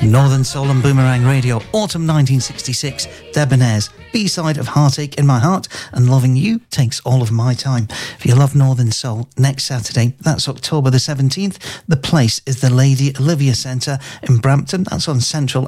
Northern Soul and Boomerang Radio, autumn 1966, Debonair's B-side of Heartache in My Heart, and Loving You Takes All of My Time. If you love Northern Soul, next Saturday, that's October the 17th, the place is the Lady Olivia Centre in Brampton. That's on Central